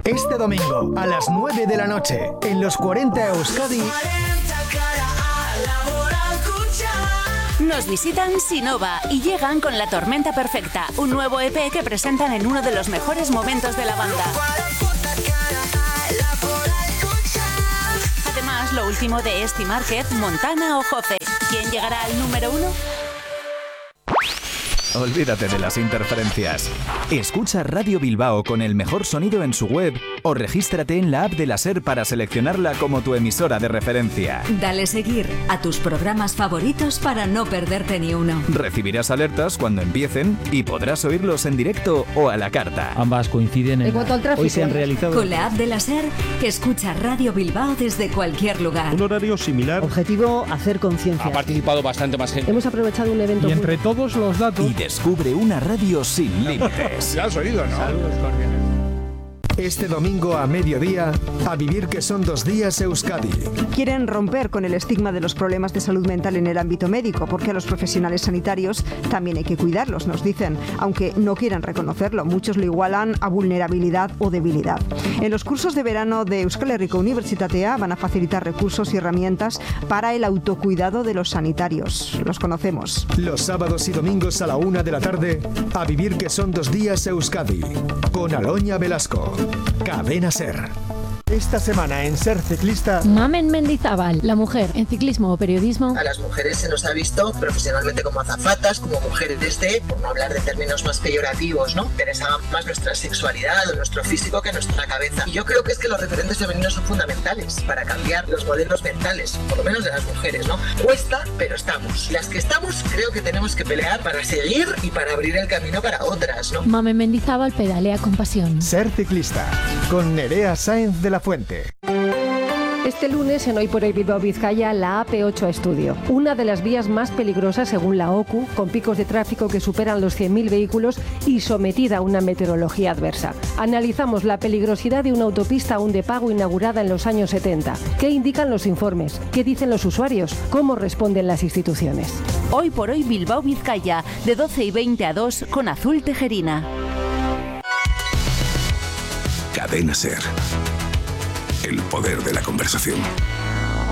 Este domingo a las 9 de la noche en los 40 Euskadi nos visitan Sinova y llegan con La Tormenta Perfecta, un nuevo EP que presentan en uno de los mejores momentos de la banda. Además, lo último de Esti Márquez, Montana o Jose. ¿Quién llegará al número 1? Olvídate de las interferencias. Escucha Radio Bilbao con el mejor sonido en su web o regístrate en la app de la SER para seleccionarla como tu emisora de referencia. Dale seguir a tus programas favoritos para no perderte ni uno. Recibirás alertas cuando empiecen y podrás oírlos en directo o a la carta. Ambas coinciden en cuanto al tráfico, hoy se han realizado. Con la app de la SER, escucha Radio Bilbao desde cualquier lugar. Un horario similar. Objetivo, hacer conciencia. Ha participado bastante más gente. Hemos aprovechado un evento. Y entre todos los datos. Y descubre una radio sin límites. ¿Ya has oído, no? Saludos cordiales. Este domingo a mediodía, a vivir que son 2 días Euskadi. Quieren romper con el estigma de los problemas de salud mental en el ámbito médico, porque a los profesionales sanitarios también hay que cuidarlos, nos dicen, aunque no quieran reconocerlo. Muchos lo igualan a vulnerabilidad o debilidad. En los cursos de verano de Euskal Herriko Unibertsitatea van a facilitar recursos y herramientas para el autocuidado de los sanitarios. Los conocemos. Los sábados y domingos a la 1 de la tarde, a vivir que son 2 días Euskadi. Con Aloña Velasco. Cadena SER. Esta semana en Ser Ciclista. Mamen Mendizábal, la mujer en ciclismo o periodismo. A las mujeres se nos ha visto profesionalmente como azafatas, como mujeres por no hablar de términos más peyorativos, ¿no? Interesaba más nuestra sexualidad o nuestro físico que nuestra cabeza. Y yo creo que es que los referentes femeninos son fundamentales para cambiar los modelos mentales, por lo menos de las mujeres, ¿no? Cuesta, pero estamos. Las que estamos, creo que tenemos que pelear para seguir y para abrir el camino para otras, ¿no? Mamen Mendizábal pedalea con pasión. Ser Ciclista. Con Nerea Sáenz de la Fuente. Este lunes en Hoy por Hoy Bilbao Vizcaya, la AP8 Estudio, una de las vías más peligrosas según la OCU, con picos de tráfico que superan los 100.000 vehículos y sometida a una meteorología adversa. Analizamos la peligrosidad de una autopista aún de pago inaugurada en los años 70. ¿Qué indican los informes? ¿Qué dicen los usuarios? ¿Cómo responden las instituciones? Hoy por Hoy Bilbao Vizcaya, de 12:20 a 2 con Azul Tejerina. Cadena SER. El poder de la conversación.